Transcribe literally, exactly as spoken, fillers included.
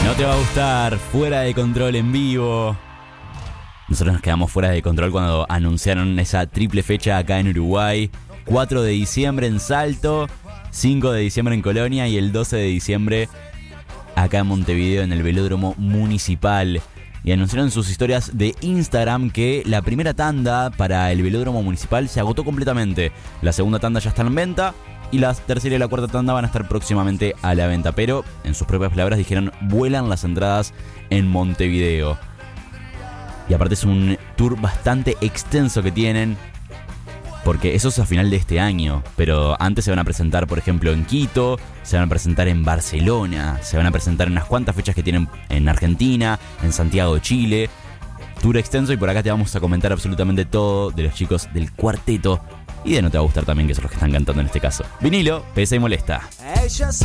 No te va a gustar, Fuera de Control en vivo. Nosotros nos quedamos fuera de control cuando anunciaron esa triple fecha acá en Uruguay. cuatro de diciembre en Salto, cinco de diciembre en Colonia y el doce de diciembre acá en Montevideo en el Velódromo Municipal. Y anunciaron en sus historias de Instagram que la primera tanda para el Velódromo Municipal se agotó completamente. La segunda tanda ya está en venta y la tercera y la cuarta tanda van a estar próximamente a la venta. Pero, en sus propias palabras, dijeron: vuelan las entradas en Montevideo. Y aparte es un tour bastante extenso que tienen, porque eso es a final de este año. Pero antes se van a presentar, por ejemplo, en Quito, se van a presentar en Barcelona, se van a presentar en unas cuantas fechas que tienen en Argentina, en Santiago de Chile. Tour extenso, y por acá te vamos a comentar absolutamente todo de los chicos del cuarteto y de No Te Va a Gustar también, que son los que están cantando en este caso. Vinilo, pesa y molesta. Ella